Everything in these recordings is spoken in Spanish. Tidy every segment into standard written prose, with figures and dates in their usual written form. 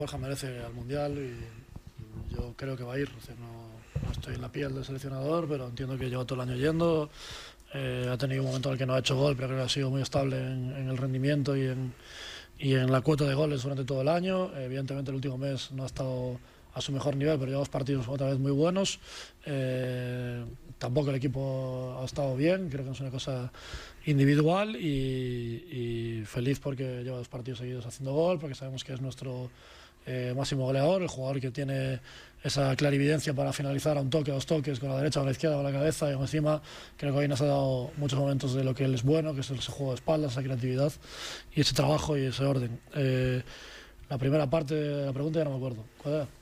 Borja merece al Mundial y yo creo que va a ir. O sea, no estoy en la piel del seleccionador, pero entiendo que lleva todo el año yendo. Ha tenido un momento en el que no ha hecho gol, pero creo que ha sido muy estable en el rendimiento y en la cuota de goles durante todo el año. Evidentemente el último mes no ha estado a su mejor nivel, pero lleva dos partidos otra vez muy buenos. Tampoco el equipo ha estado bien, creo que es una cosa individual y feliz porque lleva dos partidos seguidos haciendo gol, porque sabemos que es nuestro máximo goleador, el jugador que tiene esa clarividencia para finalizar a un toque, a dos toques, con la derecha o la izquierda o la cabeza, y encima creo que hoy nos ha dado muchos momentos de lo que él es bueno, que es ese juego de espaldas, esa creatividad y ese trabajo y ese orden. La primera parte de la pregunta ya no me acuerdo. ¿Cuál era?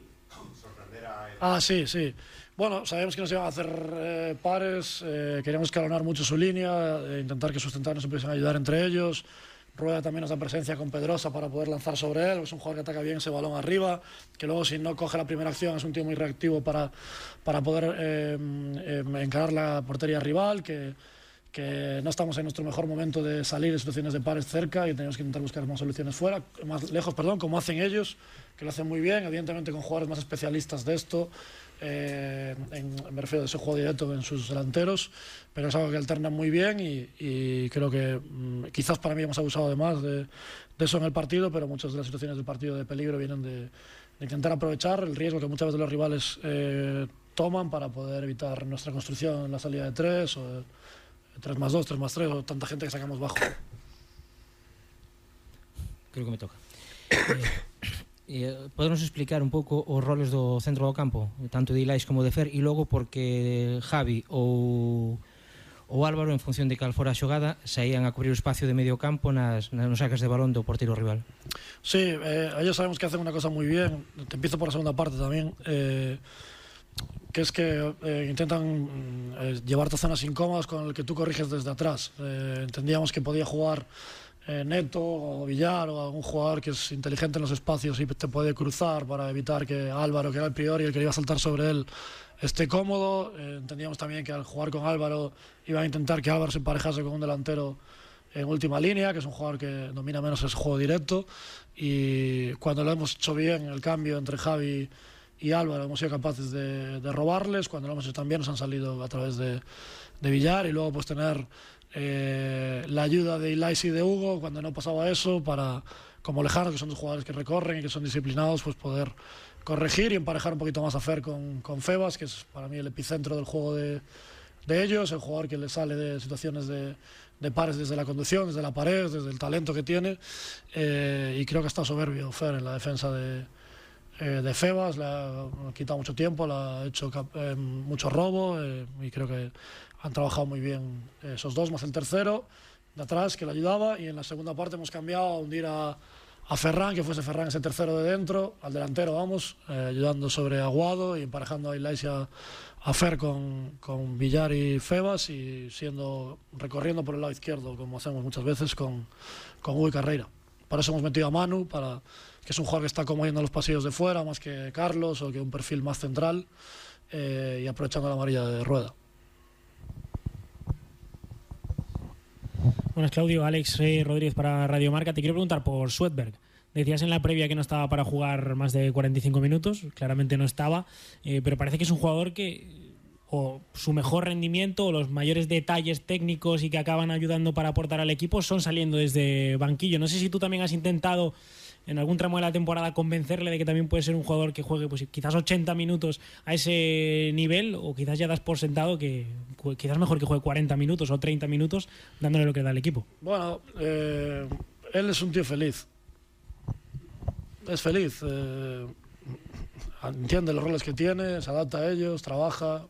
Sí. Bueno, sabíamos que nos iban a hacer pares, queríamos escalonar mucho su línea, intentar que sus centrales se pudiesen ayudar entre ellos. Rueda también nos da presencia con Pedrosa para poder lanzar sobre él. Es un jugador que ataca bien ese balón arriba, que luego si no coge la primera acción es un tío muy reactivo para poder encarar la portería rival, que no estamos en nuestro mejor momento de salir de situaciones de pares cerca y tenemos que intentar buscar más soluciones fuera, más lejos, como hacen ellos, que lo hacen muy bien, evidentemente con jugadores más especialistas de esto. Me refiero a ese juego directo en sus delanteros, pero es algo que alternan muy bien y creo que quizás para mí hemos abusado de más de eso en el partido, pero muchas de las situaciones del partido de peligro vienen de intentar aprovechar el riesgo que muchas veces los rivales toman para poder evitar nuestra construcción en la salida de 3 o 3+2, 3+3 o tanta gente que sacamos bajo. Creo que me toca. Podemos explicar un pouco os roles do centro do campo, tanto de Ilais como de Fer, e logo porque Javi ou Álvaro, en función de cal fora a xogada, saían a cubrir o espacio de medio campo nas sacas de balón do portero rival. Sí, ellos sabemos que hacen una cosa muy bien. Te empiezo por la segunda parte también, que es que intentan llevarte a zonas incómodas con el que tú corriges desde atrás. Entendíamos que podía jugar Neto o Villar o algún jugador que es inteligente en los espacios y te puede cruzar para evitar que Álvaro, que era el priori el que iba a saltar sobre él, esté cómodo. Entendíamos también que al jugar con Álvaro iba a intentar que Álvaro se emparejase con un delantero en última línea, que es un jugador que domina menos ese juego directo, y cuando lo hemos hecho bien el cambio entre Javi y Álvaro hemos sido capaces de robarles. Cuando lo hemos hecho también nos han salido a través de Villar, y luego pues tener la ayuda de Ilais y de Hugo cuando no pasaba eso, para, como Lejano, que son dos jugadores que recorren y que son disciplinados, pues poder corregir y emparejar un poquito más a Fer con Febas, que es para mí el epicentro del juego de ellos, el jugador que le sale de situaciones de pares desde la conducción, desde la pared, desde el talento que tiene, y creo que está soberbio Fer en la defensa de Febas. Le ha quitado mucho tiempo, le ha hecho mucho robo, y creo que han trabajado muy bien esos dos, más el tercero de atrás que le ayudaba, y en la segunda parte hemos cambiado a hundir a Ferran, que fuese Ferran ese tercero de dentro, al delantero ayudando sobre Aguado y emparejando a Ilais y a Fer con Villar y Febas, y recorriendo por el lado izquierdo, como hacemos muchas veces con Hugo y Carreira. Por eso hemos metido a Manu, que es un jugador que está como yendo a los pasillos de fuera, más que Carlos, o que un perfil más central, y aprovechando la amarilla de Rueda. Buenas, Claudio. Alex Rodríguez para Radio Marca. Te quiero preguntar por Svedberg. Decías en la previa que no estaba para jugar más de 45 minutos, claramente no estaba, pero parece que es un jugador que o su mejor rendimiento o los mayores detalles técnicos y que acaban ayudando para aportar al equipo son saliendo desde banquillo. No sé si tú también has intentado en algún tramo de la temporada convencerle de que también puede ser un jugador que juegue pues quizás 80 minutos a ese nivel, o quizás ya das por sentado que quizás mejor que juegue 40 minutos o 30 minutos dándole lo que da al equipo. Bueno, él es un tío feliz. Es feliz. Entiende los roles que tiene, se adapta a ellos, trabaja.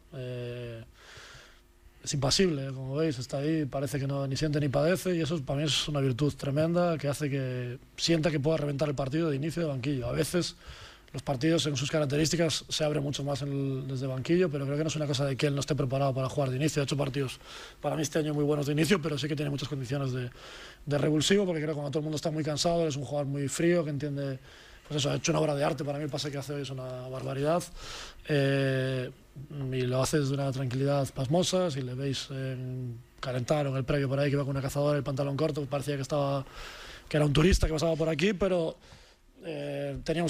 Es impasible, como veis, está ahí, parece que no ni siente ni padece, y eso para mí es una virtud tremenda que hace que sienta que pueda reventar el partido de inicio de banquillo. A veces los partidos en sus características se abren mucho más desde banquillo, pero creo que no es una cosa de que él no esté preparado para jugar de inicio. Ha hecho partidos para mí este año muy buenos de inicio, pero sí que tiene muchas condiciones de revulsivo, porque creo que cuando todo el mundo está muy cansado, él es un jugador muy frío, que entiende. Pues eso, ha hecho una obra de arte. Para mí el pase que hace hoy es una barbaridad, y lo hace desde una tranquilidad pasmosa. Si le veis calentar en el previo por ahí, que iba con una cazadora y el pantalón corto, parecía que era un turista que pasaba por aquí, pero teníamos